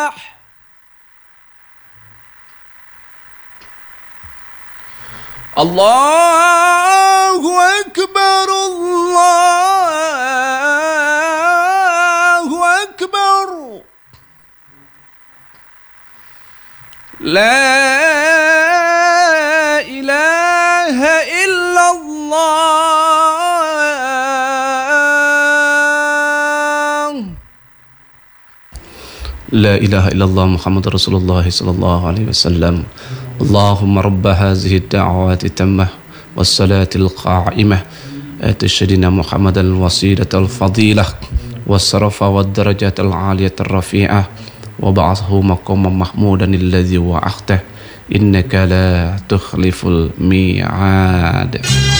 الله أكبر الله أكبر لا إله إلا الله لا إله إلا الله محمد رسول الله صلى الله عليه وسلم اللهم رب هذه الدعوات التامة والصلاة القائمة آت سيدنا محمد الوسيلة الفضيلة والشرف والدرجات العالية الرفيعة وبعثه مقاما محمودا الذي وعدته إنك لا تخلف الميعاد.